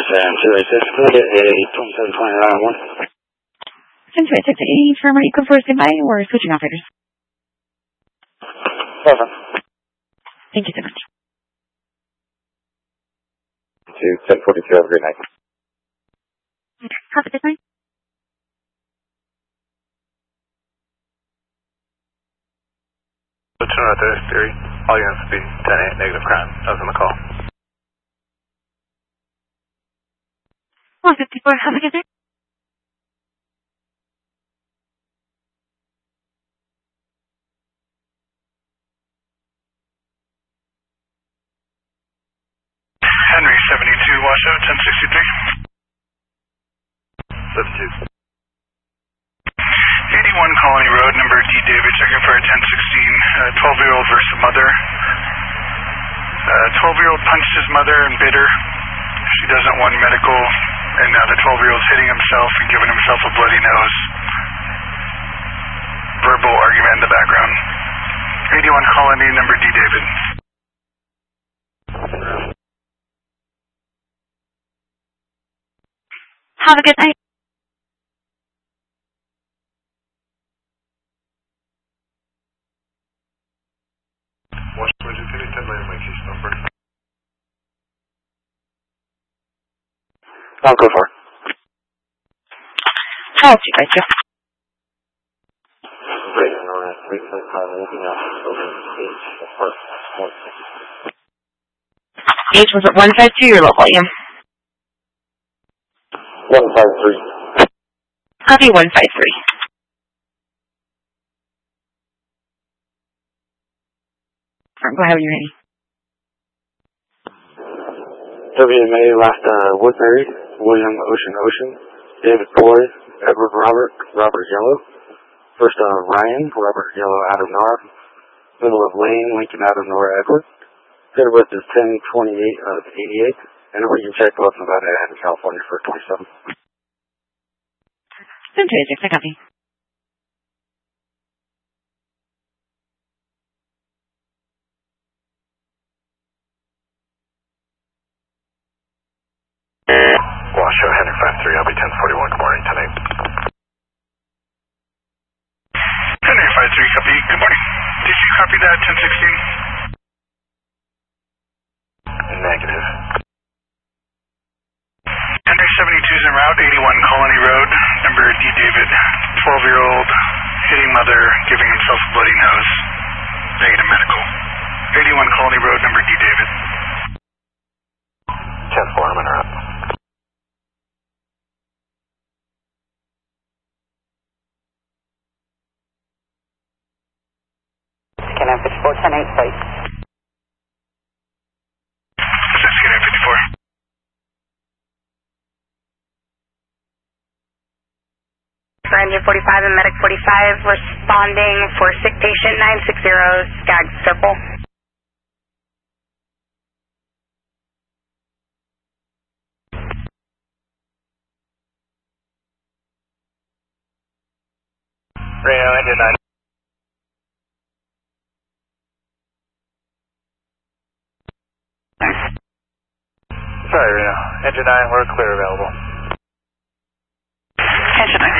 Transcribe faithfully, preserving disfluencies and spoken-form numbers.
Sam two eight six, can I get a twenty-seven twenty nine one? Sam two eight six eighty, firm ready, code four, standby, we're switching operators. Perfect. Thank you so much. To ten forty-two, have a great night. Have a good night. Two North Theory, all units will be ten eight, negative crime. I was on the call. one fifty-four, have a good night. Henry seventy-two, Washoe, ten sixty-three. seventy-two. eighty-one Colony Road, number D. David, checking for a ten sixteen, uh, twelve-year-old versus mother. Uh, twelve-year-old punched his mother and bit her. She doesn't want medical, and now the twelve-year-old's hitting himself and giving himself a bloody nose. Verbal argument in the background. eighty-one Colony, number D. David. Have a good night. Washington, can you tell me my case number? I'll go for it. How old you guys, Joe? Great, and on that three point five, looking up over age, the first one. Age was at one five two, your low volume. one five three. Copy one five three. Go ahead when you're ready. W M A last uh, Woodbury, William Ocean Ocean, David Boyd, Edward Robert, Robert Yellow. First uh, Ryan, Robert Yellow, Adam Nora. Middle of Lane, Lincoln, Adam Nora, Edward. Date of birth is ten twenty-eight of eighty-eight. And we can check both Nevada and California for twenty-seven. Sam two eight six, I copy. Washoe, Henry five three, I'll be ten forty-one, good morning, ten eight. Henry five three, copy, good morning. Did you copy that, ten sixteen? Negative. Henry seventy-two is en route, eighty-one Colony Road, number D. David, twelve-year-old, hitting mother, giving himself a bloody nose. Negative medical. eighty-one Colony Road, number D. David. ten four, I'm en route. Can I have fifty-four, ten eight, please? This is Can I have fifty-four. For M U forty-five and Medic forty-five, responding for sick patient nine six zero, Skag Circle. Reno, engine nine. Sorry, Reno. Engine nine, we're clear available. Engine nine.